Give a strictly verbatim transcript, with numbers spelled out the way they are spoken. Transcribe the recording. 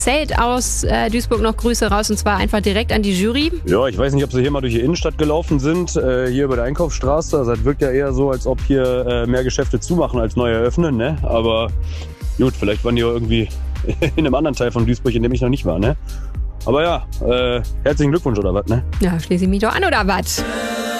Zählt aus äh, Duisburg noch Grüße raus und zwar einfach direkt an die Jury. Ja, ich weiß nicht, ob sie hier mal durch die Innenstadt gelaufen sind, äh, hier über der Einkaufsstraße. Also das wirkt ja eher so, als ob hier äh, mehr Geschäfte zumachen als neu eröffnen, ne? Aber gut, vielleicht waren die ja irgendwie in einem anderen Teil von Duisburg, in dem ich noch nicht war, ne? Aber ja, äh, herzlichen Glückwunsch oder was, ne? Ja, schließe ich mich doch an oder was?